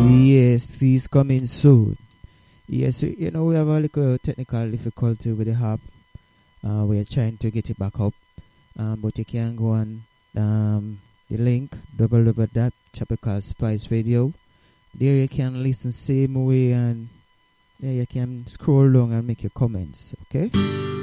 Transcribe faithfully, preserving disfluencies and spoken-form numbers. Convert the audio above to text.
Yes, he's coming soon. Yes, you know, we have a little technical difficulty with the app. Uh, we are trying to get it back up. Um, but you can go on um, the link, w w w dot Tropical Spice Radio. There you can listen same way, and there you can scroll along and make your comments, okay?